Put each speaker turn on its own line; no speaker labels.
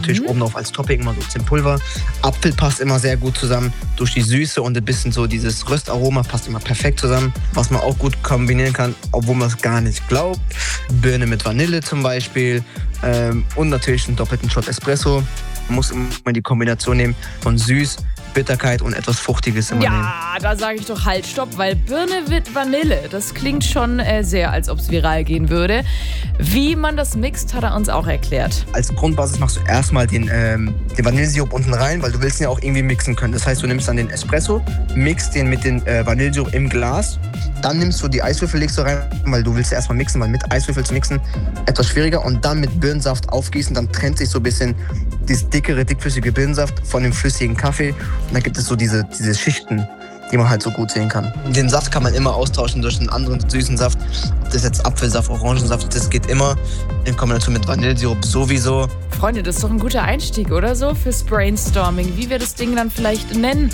natürlich oben drauf als Topping immer so Zimtpulver. Apfel passt immer sehr gut zusammen. Durch die Süße und ein bisschen so dieses Röstaroma passt immer perfekt zusammen. Was man auch gut kombinieren kann, obwohl man es gar nicht glaubt. Birne mit Vanille zum Beispiel. Und natürlich einen doppelten Shot Espresso. Man muss immer die Kombination nehmen von süß, Bitterkeit und etwas Fruchtiges immer nehmen.
Ja, da sage ich doch halt, stopp, weil Birne mit Vanille, das klingt schon sehr, als ob es viral gehen würde. Wie man das mixt, hat er uns auch erklärt.
Als Grundbasis machst du erstmal den Vanillesirup unten rein, weil du willst ihn ja auch irgendwie mixen können. Das heißt, du nimmst dann den Espresso, mixt den mit dem Vanillesirup im Glas. Dann nimmst du die Eiswürfel, legst du rein, weil du willst ja erstmal mixen, weil mit Eiswürfel zu mixen etwas schwieriger. Und dann mit Birnensaft aufgießen, dann trennt sich so ein bisschen dieses dickflüssige Birnensaft von dem flüssigen Kaffee. Und dann gibt es so diese Schichten, die man halt so gut sehen kann. Den Saft kann man immer austauschen durch einen anderen süßen Saft. Ob das jetzt Apfelsaft, Orangensaft, das geht immer. In Kombination mit Vanillesirup sowieso.
Freunde, das ist doch ein guter Einstieg, oder so, fürs Brainstorming. Wie wir das Ding dann vielleicht nennen.